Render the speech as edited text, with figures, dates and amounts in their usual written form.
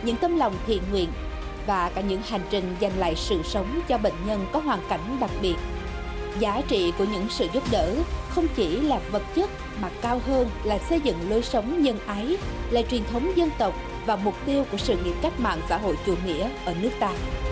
những tấm lòng thiện nguyện và cả những hành trình dành lại sự sống cho bệnh nhân có hoàn cảnh đặc biệt. Giá trị của những sự giúp đỡ không chỉ là vật chất mà cao hơn là xây dựng lối sống nhân ái, là truyền thống dân tộc và mục tiêu của sự nghiệp cách mạng xã hội chủ nghĩa ở nước ta.